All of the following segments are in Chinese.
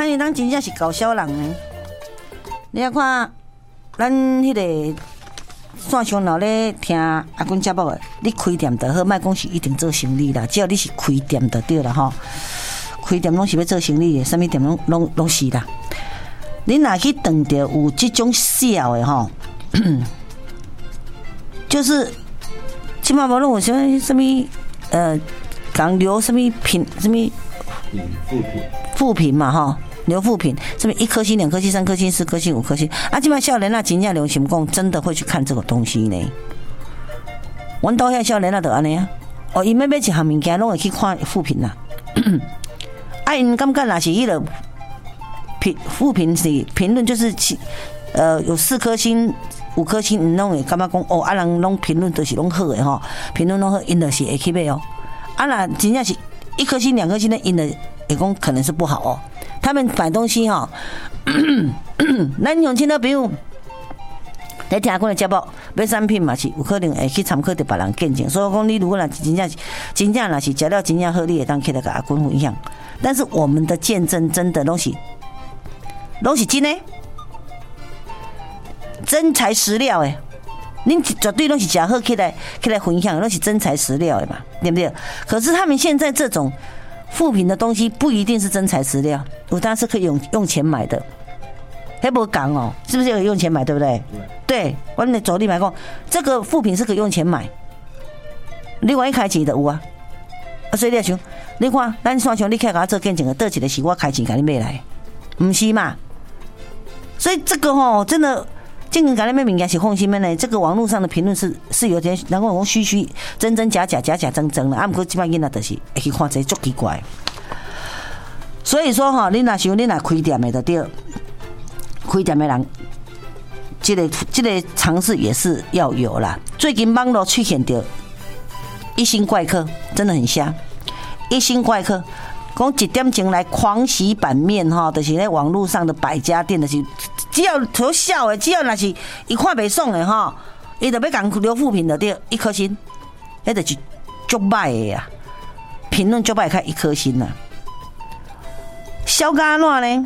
迄人真正是搞笑人诶。你啊看，咱迄个线上老咧听阿君节目诶，你开店就好，莫讲是一定做生意啦，只要你是开店就对啦吼。开店拢是要做生意诶，啥物店拢是啦。你若去碰到有即种小诶吼，就是即马无拢有啥物讲留什么品什么负评嘛吼，留负评，什么1颗星、2颗星、3颗星、4颗星、5颗星啊！即摆少年啊，真正流行讲真的会去看这个东西呢。阮兜遐少年啊，就安尼啊，哦，伊要买一项物件，拢会去看负评啦。啊，因感觉若是迄个负评是评论，就是有4颗星、5颗星，因拢会感觉讲哦，啊人拢评论都是拢好诶吼，评论拢好，因就是会去买哦。啊，那真正是1颗星、2颗星的，因的会讲可能是不好哦。他们买东西哈，咱用亲的朋友来听我的节目，买产品嘛是有可能会去参考着别人见证。所以讲，你如果若真正若是食了真正好，你会当起来甲阿君分享。但是我们的见证真的拢是真的，真材实料诶。恁绝对拢是食好起来分享，拢是真材实料的嘛，对不对？可是他们现在这种负评的东西不一定是真材实料，有当然是可以用钱买的，还不讲哦，是不是有用钱买，对不对？对，我们走你买讲，这个负评是可以用钱买，另外一开钱的有啊，所以你想，你看咱线上你起来给我做见证的，倒一个是我开钱给你买来，不是嘛？所以这个吼真的。正经讲咧，咩物件是放心的呢？这个网络上的评论是有点，然后讲虚虚、真真假假、假假真真的。啊，不过即摆囡仔就是会去看这足奇怪。所以说哈，你若想你若开店的就对，开店的人，这个尝试也是要有啦。最近网络出现着一星怪客，真的很瞎。一星怪客，讲1点钟来狂洗版面哈，就是在网络上的百家店，就是只要头笑的，只要若是伊看袂爽的哈，伊就要讲留负评的对1颗星，迄就是足歹的呀，评论足歹开1颗星啦。小干怎呢？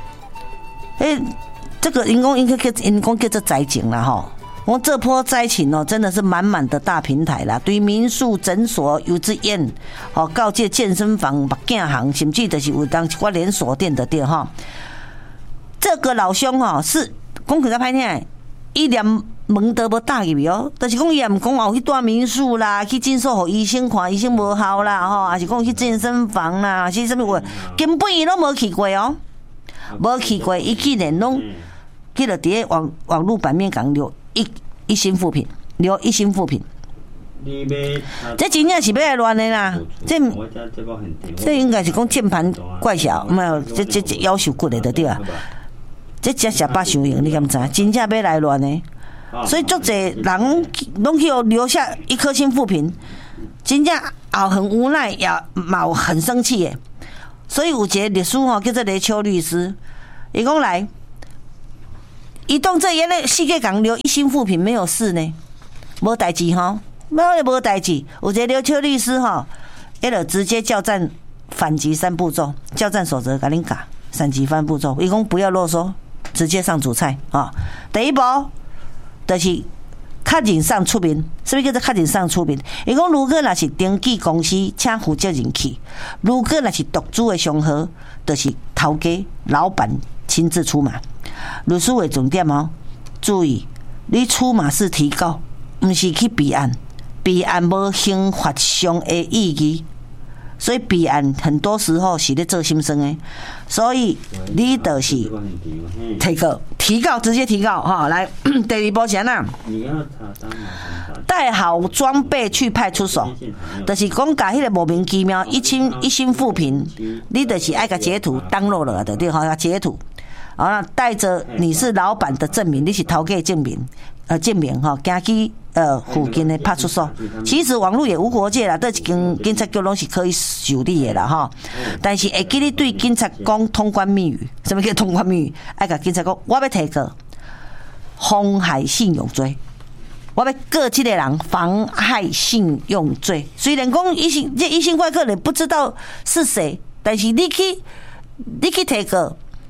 这个因讲叫做灾情啦吼。我这波灾情哦，真的是满满的大平台啦，对民宿、诊所、幼稚园、哦，告诫健身房、目镜行，甚至就是有当一寡连锁店的店哈。这个老兄哈是讲起来歹听，伊连门都无打入去哦，就是讲伊也毋讲哦去住民宿啦，去诊所给医生看医生无效啦吼，还是讲去健身房啦，还是什么话，根本伊拢无去过哦，无去过，伊竟然拢去了伫个网络版面讲留一星负评，留1星负评。这真正是要来乱的啦！这应该是讲键盘怪小，没有这夭寿骨的就对啊。这只是把想用，你敢知？真正要来乱的，所以足侪人拢去留下1颗星负评，真正也很无奈，也嘛很生气耶。所以有一个律师吼叫做雷秋律师，伊讲来。移动这原来世界港留1星负评没有事呢，无代志哈，无代志。有一个刘秋律师哈，伊就直接叫战反击3步骤，叫战守则，甲恁教反击3步骤。伊讲不要啰嗦，直接上主菜啊。第一步就是较人上出面，什么叫做较人上出面？伊讲如果若是登记公司，请负责人去；如果若是独资的商号，就是头家老板亲自出马。律师的重点哦，注意，你出马是提告，不是去备案，备案无刑法上的意义，所以备案很多时候是咧做心酸的，所以你就是提告，直接提告哈。来，第2步是哪？带好装备去派出所，就是讲甲迄个莫名其妙一星负评，你就是爱甲截图download了的，对哈，截图。啊，带着你是老板的证明，你是头家证明，证明哈，行去附近的派出所。其实网络也无国界啦，这跟警察局拢是可以受理的啦哈。但是会记你对警察讲通关密语，什么叫通关密语？爱甲警察讲，我要提个妨害信用罪，我要告这个人妨害信用罪。虽然讲一星怪客你不知道是谁，但是你去提个。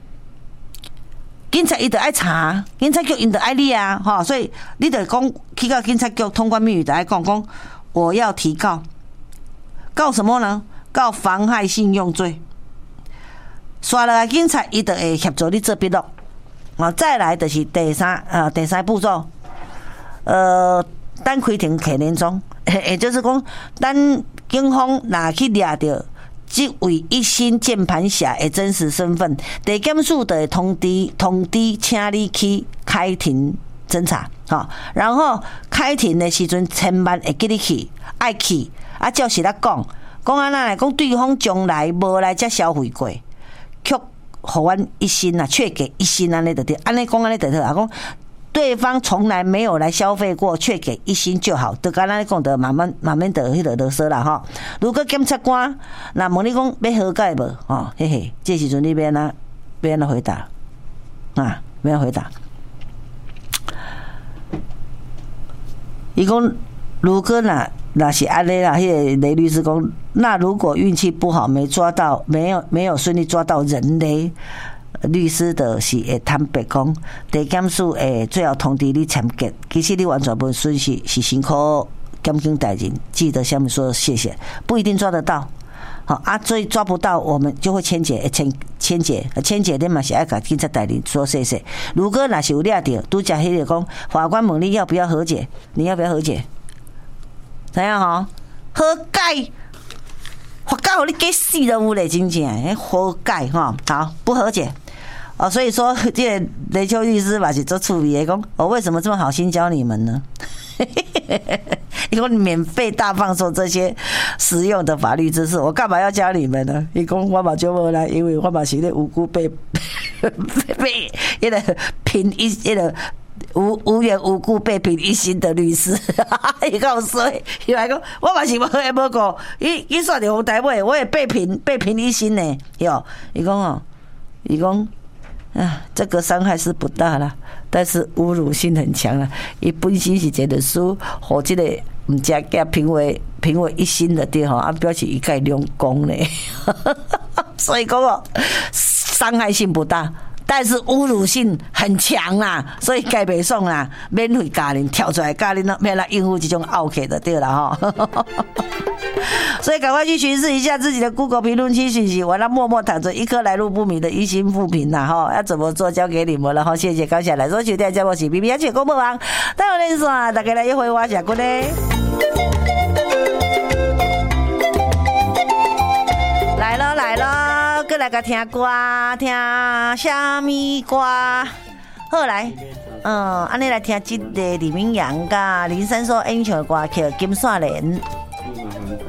警察伊就爱查，警察局因就爱你啊，吼，所以你就讲去到警察局通关密语就爱讲我要提告，告什么呢？告妨害信用罪。刷了警察伊就会协助你做笔录。再来就是第三步骤，等开庭客连庄，也就是讲，等警方若去抓到这位一心键盘侠的真实身份，地检署就会通知，请你去开庭侦查，然后开庭的时阵，千万会记你去，爱去，照实来讲安那来讲，对方从来无来遮消费过，却互阮一心啊，却给一心安尼就对，安尼就好，讲对方从来没有来消费过，却给一心就好，就刚才讲的慢慢的迄个啰嗦啦哈。如果检察官那问你讲要和解无？嘿嘿，这时阵你要安怎回答啊？要回答。伊讲如果那是安尼啦，迄个雷律师讲，那如果运气不好没抓到，没有顺利抓到人嘞。律师就是会坦白讲，地检署会最后通知你签结，其实你完全无损失，是辛苦检警大人记得下面说谢谢，不一定抓得到，好所以抓不到我们就会签结，你嘛是爱甲警察大人说谢谢。如果若是有抓到，拄则迄个讲法官问你要不要和解，你要不要和解？怎样哈？和解？法官互你给死都有嘞，真正和解哈？好，不和解。所以说，这个雷秋律师嘛是做处理的，讲我为什么这么好心教你们呢？因为免费大放送这些实用的法律知识，我干嘛要教你们呢？伊讲我嘛就无来，因为我嘛是咧无辜被迄个评一迄个无缘无故被评一星的律师，伊讲所以伊来讲，我嘛是无过，伊算着红台尾，我也被评一星呢，哟，伊讲。这个伤害是不大啦，但是侮辱性很强啦。伊本身是一个书，互这个唔只嘅评为一星的对吼，表示伊该两公咧，所以讲伤害性不大，但是侮辱性很强啦，所以该袂爽啦，免费教人跳出来教人，免来应付这种拗客的对啦吼。所以赶快去巡视一下自己的 Google 评论区讯息，我那默默躺着一颗来路不明的一星负评啦哈，要怎么做交给你们了哈，谢谢感谢来收听大家我是 BB 阿姐公布王，当然连线大家来一回我下过嘞，来咯，过来个听歌，听什么歌？好来，安尼来听这个李明阳甲林珊所演唱的歌曲《金线莲》。